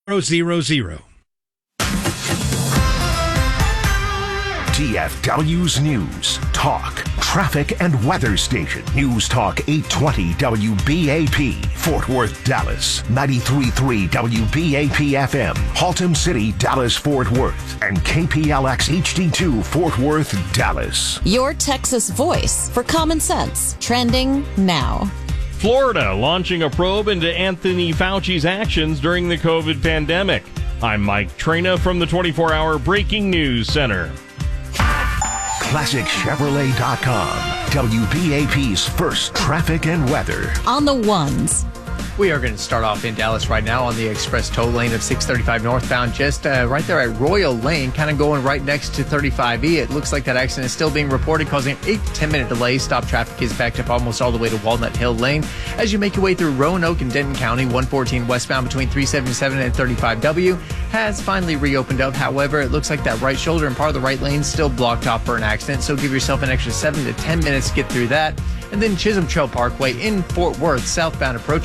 000. TFW's News, Talk, Traffic and Weather Station. News Talk 820 WBAP, Fort Worth, Dallas. 93.3 WBAP FM, Haltom City, Dallas, Fort Worth. And KPLX HD2, Fort Worth, Dallas. Your Texas voice for common sense. Trending now. Florida launching a probe into Anthony Fauci's actions during the COVID pandemic. I'm Mike Trina from the 24-hour Breaking News Center. ClassicChevrolet.com, WBAP's first traffic and weather. On the ones. We are going to start off in Dallas right now on the express toll lane of 635 northbound, just right there at Royal Lane, kind of going right next to 35E. It looks like that accident is still being reported, causing an 8 to 10 minute delay. Stop traffic is backed up almost all the way to Walnut Hill Lane. As you make your way through Roanoke and Denton County, 114 westbound between 377 and 35W has finally reopened up. However, it looks like that right shoulder and part of the right lane still blocked off for an accident, so give yourself an extra 7 to 10 minutes to get through that. And then Chisholm Trail Parkway in Fort Worth, southbound approach